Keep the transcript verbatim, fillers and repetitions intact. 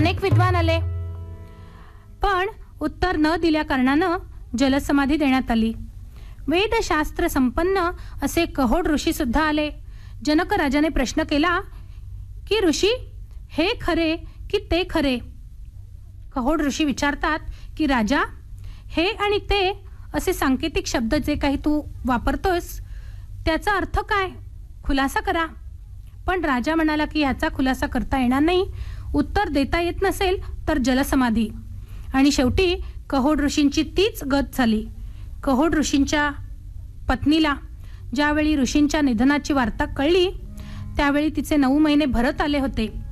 अनेक विद्वान आले, पण उत्तर न दिल्या कारणानं जलसमाधी देण्यात आली. वेदशास्त्र संपन्न असे कहोड ऋषी सुद्धा आले. जनक राजाने प्रश्न केला की ऋषी, हे खरे की ते खरे? कहोड ऋषी विचारतात की राजा, हे आणि ते असे सांकेतिक शब्द जे काही तू वापरतोस त्याचा अर्थ काय, खुलासा करा. पण राजा म्हणाला की ह्याचा खुलासा करता येणार नाही. उत्तर देता येत नसेल तर जलसमाधी. आणि शेवटी कहोड ऋषींची तीच गत झाली. कहोड ऋषींच्या पत्नीला ज्यावेळी ऋषींच्या निधनाची वार्ता कळली त्यावेळी तिचे नऊ महिने भरत आले होते.